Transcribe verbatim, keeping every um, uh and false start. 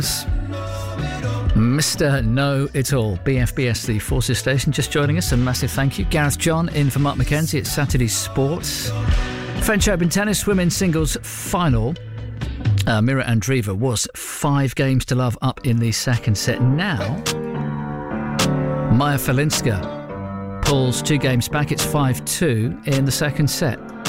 Mister Know It All, B F B S, the Forces Station, just joining us. A massive thank you. Gareth John in for Mark McKenzie at Saturday Sports. French Open tennis women's singles final. Uh, Mira Andreeva was five games to love up in the second set. Now, Maya Felinska pulls two games back. It's five two in the second set.